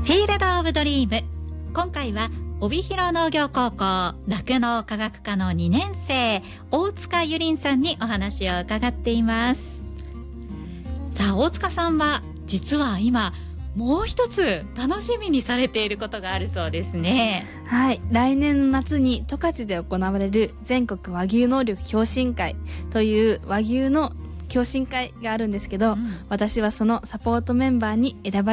フィールドオブドリーム。今回は帯広農業高校酪農科学科の2年生大塚ゆりんさんにお話を伺っています。さあ、大塚さんは実は今もう一つ楽しみにされていることがあるそうですね。 はい、来年の夏に十勝で行われる全国和牛能力共進会という和牛の共進会があるんですけど、私はそのサポートメンバーに選ばれ